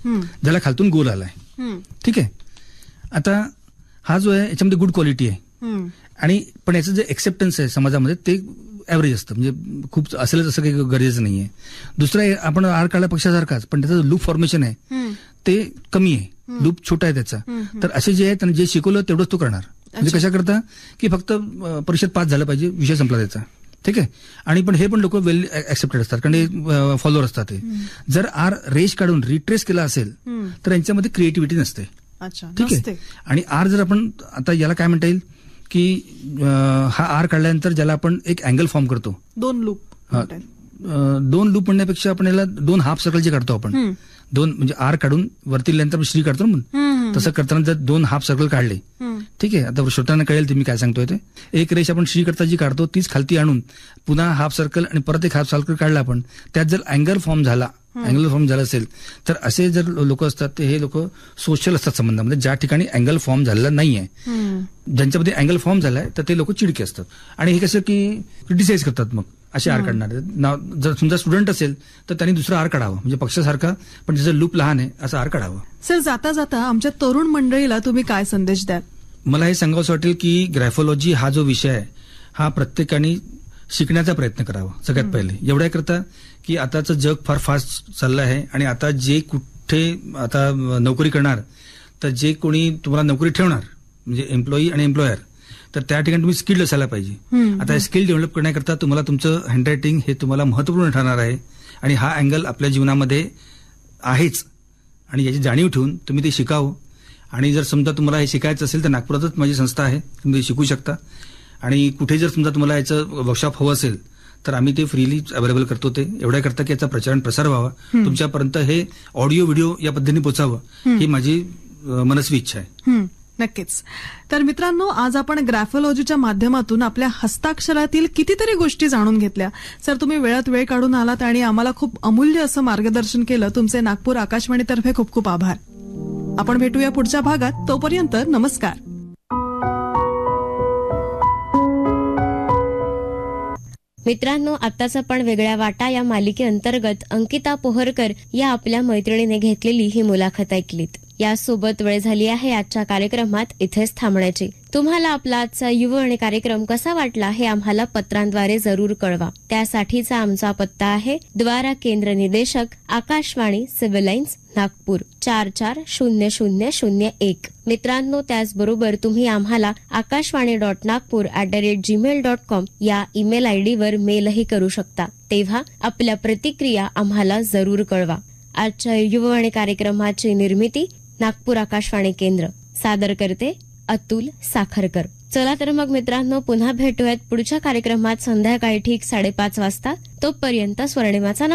ज्याला खालतून गोल आलाय. ठीक आहे. आता हा जो आहे याच्यामध्ये गुड क्वालिटी आहे आणि पण याचं जे एक्सेप्टन्स आहे समाजामध्ये ते ऍव्हरेज असतं, म्हणजे खूप असेलच असं काही गरजेचं नाहीये. दुसरा आपण आर काढला पक्षासारखाच, पण त्याचं लूप फॉर्मेशन आहे ते कमी आहे, लूप छोटा आहे त्याचा. तर असे जे आहे त्यांना जे शिकवलं तेवढंच तो करणार. म्हणजे कशा करता की फक्त परीक्षेत पास झालं पाहिजे, विषय संपला त्याचा. ठीक आहे. आणि पण हे पण लोक वेल ऍक्सेप्टेड असतात कारण हे फॉलोअर असतात. ते जर आर रेश काढून रिट्रेस केला असेल तर यांच्यामध्ये क्रिएटिव्हिटी नसते. ठीक आहे. आणि आर जर आपण आता याला काय म्हणता येईल की हा आर काढल्यानंतर ज्याला आपण एक अँगल फॉर्म करतो, दोन लूप म्हणण्यापेक्षा आपण याला 2 हाफ सर्कल जे काढतो आपण, 2 म्हणजे आर काढून वरती लिहिल्यानंतर श्री काढतो ना, तसं करताना जर 2 हाफ सर्कल काढले. ठीक आहे. आता श्रोत्यांना कळेल ते मी काय सांगतोय ते. एक रेष आपण श्री करता जी काढतो तीच खालती आणून पुन्हा हाफ सर्कल आणि परत एक हाफ सर्कल काढला आपण, त्यात जर अँगल फॉर्म झाला असेल तर असे जर लोक असतात ते हे लोक सोशल असतात संबंधामध्ये, ज्या ठिकाणी अँगल फॉर्म झालेला नाहीये, ज्यांच्यामध्ये अँगल फॉर्म झालाय तर ते लोक चिडके असतात आणि हे कसं की क्रिटिसाइज करतात. मग असे आर काढणारे जर समजा स्टुडंट असेल तर त्यांनी दुसरा आर काढावा, म्हणजे पक्षासारखा पण ज्याचं लूप लहान आहे असं आर काढावं. सर, जाता जाता आमच्या तरुण मंडळीला तुम्ही काय संदेश द्याल? मला हे सांगावंसं वाटेल की ग्राफोलॉजी हा जो विषय आहे हा प्रत्येकाने शिकण्याचा प्रयत्न करावा. सगळ्यात पहिले एवढ्या करता की आताचं जग फार फास्ट चाललं आहे आणि आता जे कुठे आता नोकरी करणार तर जे कोणी तुम्हाला नोकरी ठेवणार म्हणजे एम्प्लॉई आणि एम्प्लॉयर, तर त्या ठिकाणी तुम्ही स्किल्ड असायला पाहिजे. आता स्किल डेव्हलप करण्याकरता तुम्हाला तुमचं हँडरायटिंग हे तुम्हाला महत्वपूर्ण ठरणार आहे आणि हा अँगल आपल्या जीवनामध्ये आहेच आणि याची जाणीव ठेवून तुम्ही ते शिकावं. आणि जर समजा तुम्हाला हे शिकायचं असेल तर नागपुरातच माझी संस्था आहे, तुम्ही शिकू शकता. आणि कुठे जर समजा तुम्हाला याचं वर्कशॉप हवं असेल तर आम्ही ते फ्रीली अवेलेबल करतो. ते एवढ्या करता की याचा प्रसार व्हावा, तुमच्यापर्यंत हे ऑडिओ व्हिडिओ या पद्धतीने पोचावं ही माझी मनस्वी इच्छा आहे. नक्कीच. तर मित्रांनो, आज आपण ग्राफोलॉजीच्या माध्यमातून आपल्या हस्ताक्षरातील कितीतरी गोष्टी जाणून घेतल्या. सर, तुम्ही वेळात वेळ काढून आलात आणि आम्हाला खूप अमूल्य असं मार्गदर्शन केलं. तुमचे नागपूर आकाशवाणीतर्फे खूप खूप आभार. आपण भेटूया पुढच्या भागात. तोपर्यंत नमस्कार. मित्रांनो, आत्ताच आपण वेगळ्या वाटा या मालिकेअंतर्गत अंकिता पोहरकर या आपल्या मैत्रिणीने घेतलेली ही मुलाखत ऐकलीत. यासोबत वेळ झाली आहे आजच्या कार्यक्रमात इथेच थांबण्याची. तुम्हाला आपला आजचा युववाणी कार्यक्रम कसा वाटला हे आम्हाला पत्रांद्वारे जरूर कळवा. त्यासाठीचा आमचा पत्ता आहे द्वारा केंद्र निदेशक, आकाशवाणी, सिव्हिल लाईन्स, नागपूर 440001. मित्रांनो, त्याचबरोबर तुम्ही आम्हाला akashwani.nagpur@gmail.com या ईमेल आयडीवर मेलही करू शकता. तेव्हा आपल्या प्रतिक्रिया आम्हाला जरूर कळवा. आजच्या युववाणी कार्यक्रमाची निर्मिती नागपूर आकाशवाणी केंद्र, सादर करते अतुल साखरकर. चला तर मग मित्रांनो, पुन्हा भेटूयात पुढच्या कार्यक्रमात संध्याकाळी ठीक 5:30 वाजता. तोपर्यंत स्वर्णिमाचा